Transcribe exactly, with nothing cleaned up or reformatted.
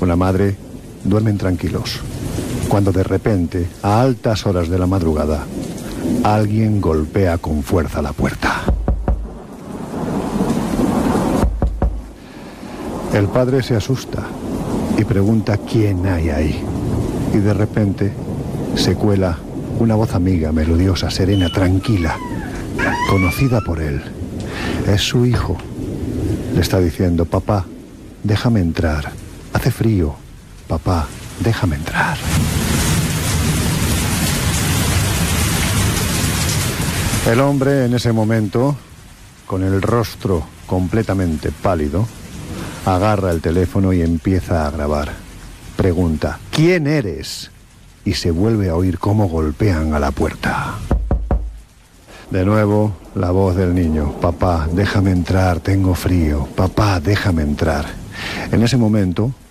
con la madre, duermen tranquilos, cuando de repente, a altas horas de la madrugada, alguien golpea con fuerza la puerta. El padre se asusta y pregunta quién hay ahí. Y de repente se cuela una voz amiga, melodiosa, serena, tranquila, conocida por él. Es su hijo. Le está diciendo: papá, déjame entrar. Hace frío. Papá, déjame entrar. El hombre en ese momento, con el rostro completamente pálido, agarra el teléfono y empieza a grabar. Pregunta: ¿quién eres? Y se vuelve a oír cómo golpean a la puerta. De nuevo, la voz del niño: papá, déjame entrar, tengo frío. Papá, déjame entrar. En ese momento,